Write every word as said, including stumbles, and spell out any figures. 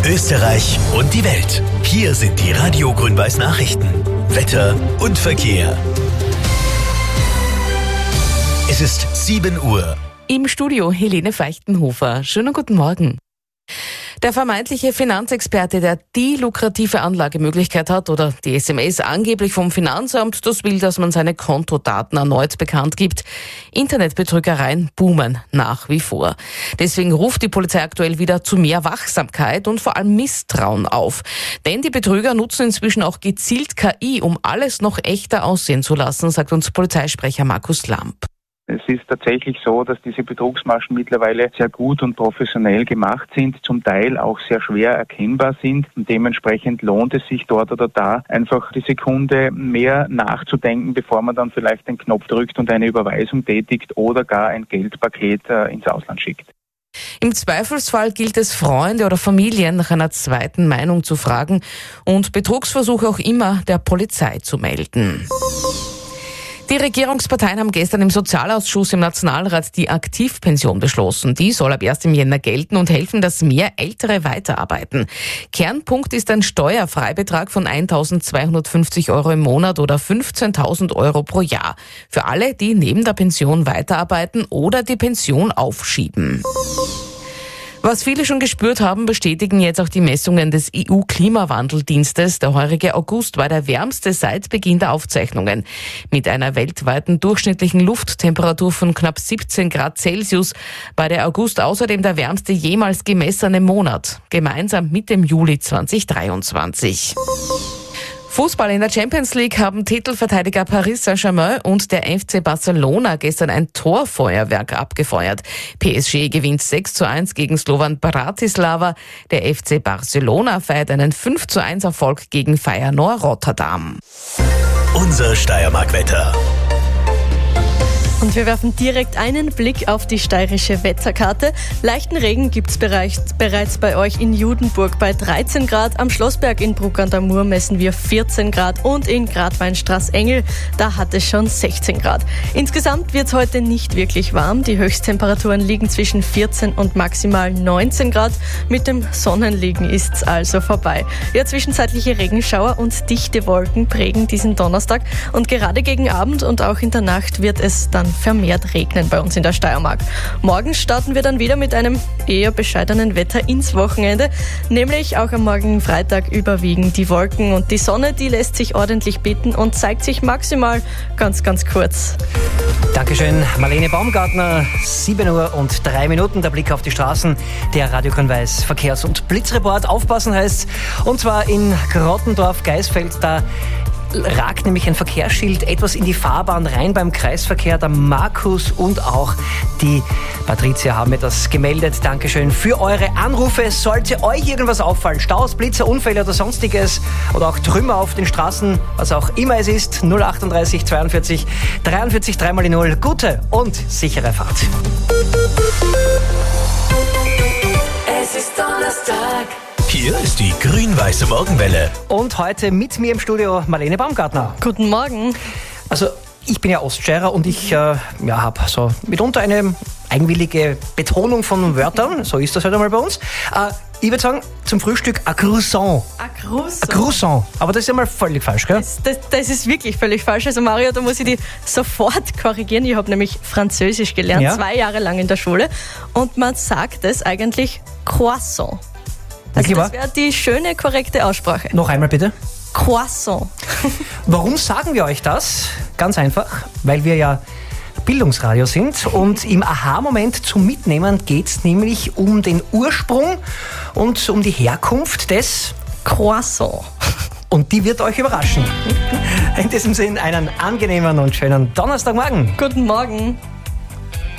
Österreich und die Welt. Hier sind die Radio Grün-Weiß Nachrichten. Wetter und Verkehr. Es ist sieben Uhr. Im Studio Helene Feichtenhofer. Schönen guten Morgen. Der vermeintliche Finanzexperte, der die lukrative Anlagemöglichkeit hat oder die S M S angeblich vom Finanzamt, das will, dass man seine Kontodaten erneut bekannt gibt. Internetbetrügereien boomen nach wie vor. Deswegen ruft die Polizei aktuell wieder zu mehr Wachsamkeit und vor allem Misstrauen auf. Denn die Betrüger nutzen inzwischen auch gezielt K I, um alles noch echter aussehen zu lassen, sagt uns Polizeisprecher Markus Lamp. Es ist tatsächlich so, dass diese Betrugsmaschen mittlerweile sehr gut und professionell gemacht sind, zum Teil auch sehr schwer erkennbar sind und dementsprechend lohnt es sich dort oder da einfach die Sekunde mehr nachzudenken, bevor man dann vielleicht den Knopf drückt und eine Überweisung tätigt oder gar ein Geldpaket äh, ins Ausland schickt. Im Zweifelsfall gilt es, Freunde oder Familien nach einer zweiten Meinung zu fragen und Betrugsversuche auch immer der Polizei zu melden. Die Regierungsparteien haben gestern im Sozialausschuss im Nationalrat die Aktivpension beschlossen. Die soll ab ersten Jänner gelten und helfen, dass mehr Ältere weiterarbeiten. Kernpunkt ist ein Steuerfreibetrag von eintausendzweihundertfünfzig Euro im Monat oder fünfzehntausend Euro pro Jahr. Für alle, die neben der Pension weiterarbeiten oder die Pension aufschieben. Was viele schon gespürt haben, bestätigen jetzt auch die Messungen des E U-Klimawandeldienstes. Der heurige August war der wärmste seit Beginn der Aufzeichnungen. Mit einer weltweiten durchschnittlichen Lufttemperatur von knapp siebzehn Grad Celsius war der August außerdem der wärmste jemals gemessene Monat, gemeinsam mit dem Juli zweitausenddreiundzwanzig. Fußball in der Champions League haben Titelverteidiger Paris Saint-Germain und der F C Barcelona gestern ein Torfeuerwerk abgefeuert. P S G gewinnt sechs zu eins gegen Slovan Bratislava. Der F C Barcelona feiert einen fünf zu eins Erfolg gegen Feyenoord Rotterdam. Unser Steiermark-Wetter. Und wir werfen direkt einen Blick auf die steirische Wetterkarte. Leichten Regen gibt's bereits, bereits bei euch in Judenburg bei dreizehn Grad. Am Schlossberg in Bruck an der Mur messen wir vierzehn Grad und in Gradweinstraß-Engel, da hat es schon sechzehn Grad. Insgesamt wird's heute nicht wirklich warm. Die Höchsttemperaturen liegen zwischen vierzehn und maximal neunzehn Grad. Mit dem Sonnenliegen ist's also vorbei. Ja, zwischenzeitliche Regenschauer und dichte Wolken prägen diesen Donnerstag. Und gerade gegen Abend und auch in der Nacht wird es dann vermehrt regnen bei uns in der Steiermark. Morgen starten wir dann wieder mit einem eher bescheidenen Wetter ins Wochenende, nämlich auch am morgigen Freitag überwiegen die Wolken und die Sonne, die lässt sich ordentlich bitten und zeigt sich maximal ganz, ganz kurz. Dankeschön, Marlene Baumgartner. sieben Uhr und drei Minuten, der Blick auf die Straßen, der Radio Grün-Weiß Verkehrs- und Blitzreport. Aufpassen heißt, und zwar in Grottendorf-Geisfeld, da ragt nämlich ein Verkehrsschild etwas in die Fahrbahn rein beim Kreisverkehr. Der Markus und auch die Patricia haben mir das gemeldet. Dankeschön für eure Anrufe. Sollte euch irgendwas auffallen, Staus, Blitzer, Unfälle oder sonstiges oder auch Trümmer auf den Straßen, was auch immer es ist, null achtunddreißig zweiundvierzig dreiundvierzig drei mal null. Gute und sichere Fahrt. Es ist Donnerstag. Hier ist die grün-weiße Morgenwelle. Und heute mit mir im Studio Marlene Baumgartner. Guten Morgen. Also ich bin ja Oststeirer und ich äh, ja, habe so mitunter eine eigenwillige Betonung von Wörtern. So ist das halt einmal bei uns. Äh, ich würde sagen, zum Frühstück ein Croissant. Ein Croissant. Ein Croissant. Aber das ist ja mal völlig falsch, gell? Das, das, das ist wirklich völlig falsch. Also Mario, da muss ich dich sofort korrigieren. Ich habe nämlich Französisch gelernt, Ja? zwei Jahre lang in der Schule. Und man sagt es eigentlich Croissant. Also Wirklich das wahr? wäre die schöne, korrekte Aussprache. Noch einmal bitte. Croissant. Warum sagen wir euch das? Ganz einfach, weil wir ja Bildungsradio sind und im Aha-Moment zum Mitnehmen geht es nämlich um den Ursprung und um die Herkunft des Croissant. und die wird euch überraschen. In diesem Sinn einen angenehmen und schönen Donnerstagmorgen. Guten Morgen.